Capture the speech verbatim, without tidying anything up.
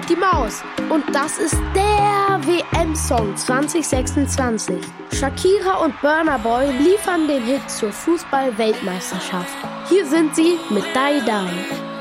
hört die Maus. Und das ist der W M-Song zwanzig sechsundzwanzig. Shakira und Burna Boy liefern den Hit zur Fußball-Weltmeisterschaft. Hier sind sie mit Die Die.